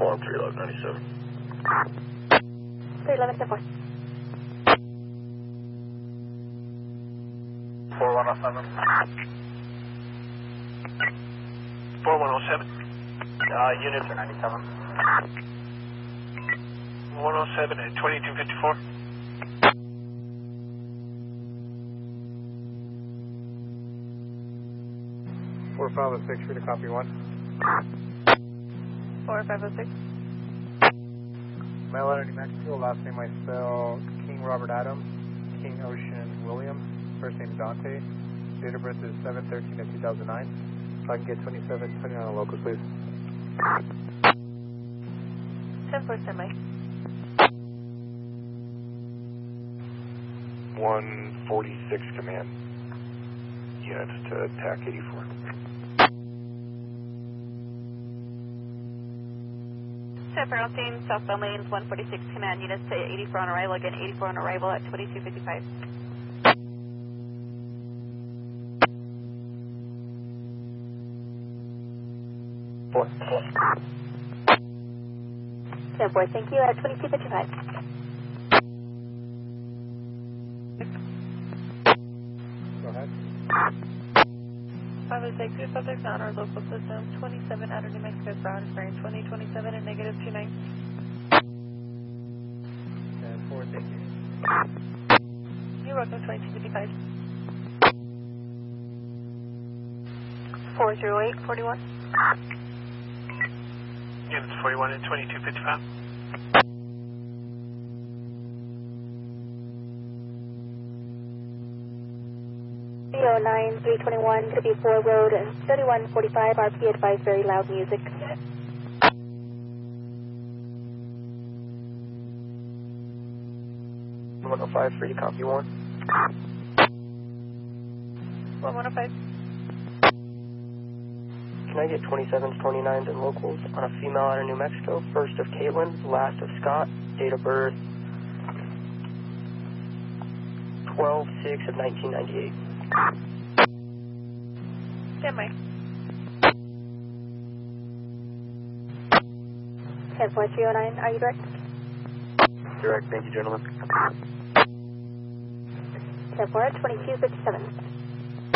Farm 31197. 311 4107. 4107. Units are 97. 107 at 2254. Four 506, free to copy 1. 4506. Mail out of New Mexico, last name I spell King Robert Adams, King Ocean Williams, first name Dante, date of birth is 7/13/2009. If I can get 2729 on locals, please. 10-4 semi. 146 command. Units to TAC 84. Separate scene, southbound lanes, 146 command units to 84 on arrival, again 84 on arrival at 2255. Four. 10-4, thank you, at 2255. Go ahead. 506, your subject's on our local system, 27 out of New Mexico, ground is bearing 2027 and negative 29. 10-4, thank you. You're welcome, 2255. 40841. Units 41 and 2255. B09 321 to be 4 road and 3145 RP advised very loud music. I'm 105, free to copy 1. 1105. Can I get 27s, 29s, and locals on a female out of New Mexico? First of Caitlin, last of Scott, date of birth 12/6/1998. Stand by. 10309, are you direct? Direct, thank you, gentlemen. 10-4, 2257.